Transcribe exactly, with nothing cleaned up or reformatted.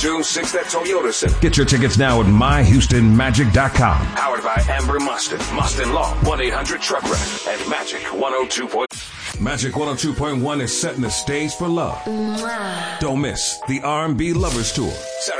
June sixth at Toyota Center. Get your tickets now at my houston magic dot com. Powered by Amber Mustin, Mustin Law, one eight hundred truck wreck, and Magic one oh two point one. Magic one oh two point one is setting the stage for love. Don't miss the R and B Lovers Tour. Saturday